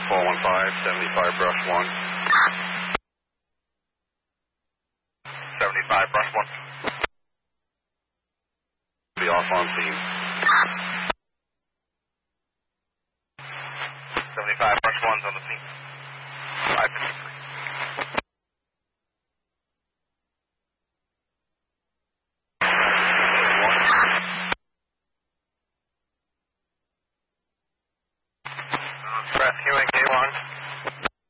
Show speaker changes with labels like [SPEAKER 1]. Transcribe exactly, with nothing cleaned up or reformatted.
[SPEAKER 1] four one five, seventy-five brush one. seventy-five brush one. Be off on scene. seventy-five brush one's on the scene. five